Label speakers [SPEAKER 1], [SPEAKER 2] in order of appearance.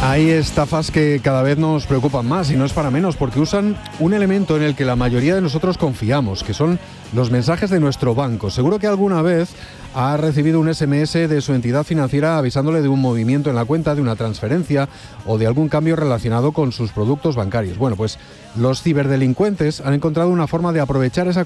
[SPEAKER 1] Hay estafas que cada vez nos preocupan más y no es para menos porque usan un elemento en el que la mayoría de nosotros confiamos, que son los mensajes de nuestro banco. Seguro que alguna vez ha recibido un SMS de su entidad financiera avisándole de un movimiento en la cuenta, de una transferencia o de algún cambio relacionado con sus productos bancarios. Bueno, pues los ciberdelincuentes han encontrado una forma de aprovechar esa